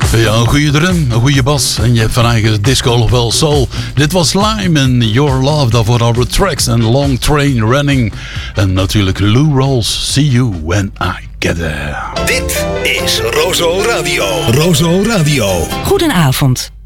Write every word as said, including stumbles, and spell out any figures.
Ja, een goede drum, een goede bas. En je hebt van eigen disco of wel soul. Dit was Lime en Your Love. Daarvoor hadden we Tracks en Long Train Running. En natuurlijk Lou Rawls, See You When I Get There. Dit is Rozo Radio. Rozo Radio. Goedenavond.